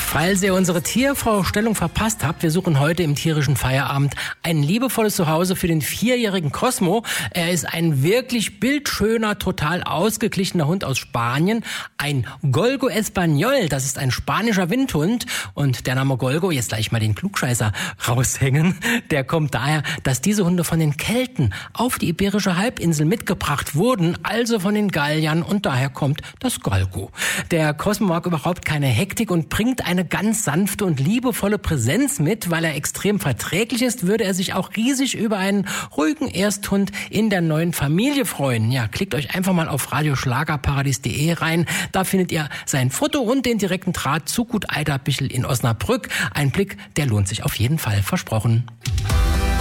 Falls ihr unsere Tiervorstellung verpasst habt, wir suchen heute im tierischen Feierabend ein liebevolles Zuhause für den 4-jährigen Cosmo. Er ist ein wirklich bildschöner, total ausgeglichener Hund aus Spanien. Ein Golgo Español, das ist ein spanischer Windhund. Und der Name Golgo, jetzt gleich mal den Klugscheißer raushängen, der kommt daher, dass diese Hunde von den Kelten auf die Iberische Halbinsel mitgebracht wurden, also von den Galliern, und daher kommt das Golgo. Der Cosmo mag überhaupt keine Hektik und bringt eine ganz sanfte und liebevolle Präsenz mit. Weil er extrem verträglich ist, würde er sich auch riesig über einen ruhigen Ersthund in der neuen Familie freuen. Ja, klickt euch einfach mal auf radioschlagerparadies.de rein. Da findet ihr sein Foto und den direkten Draht zu Gut Eiderbichel in Osnabrück. Ein Blick, der lohnt sich auf jeden Fall, versprochen.